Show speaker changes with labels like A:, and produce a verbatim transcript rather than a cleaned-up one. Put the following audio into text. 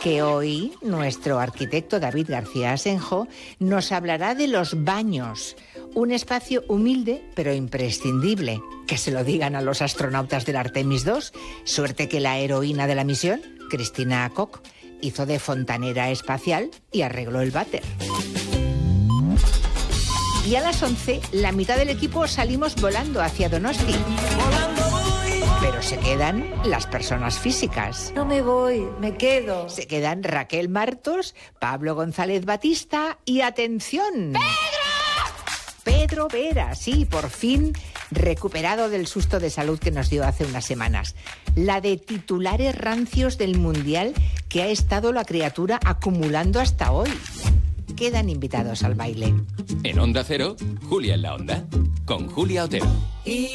A: que hoy nuestro arquitecto David García Asenjo nos hablará de los baños, un espacio humilde pero imprescindible. Que se lo digan a los astronautas del Artemis dos, suerte que la heroína de la misión, Cristina Koch, hizo de fontanera espacial y arregló el váter. Y a las once, la mitad del equipo salimos volando hacia Donosti. Pero se quedan las personas físicas.
B: No me voy, me quedo.
A: Se quedan Raquel Martos, Pablo González Batista y ¡atención! ¡Pedro! Pedro Vera, sí, por fin recuperado del susto de salud que nos dio hace unas semanas. La de titulares rancios del Mundial que ha estado la criatura acumulando hasta hoy. Quedan invitados al baile.
C: En Onda Cero, Julia en la Onda, con Julia Otero.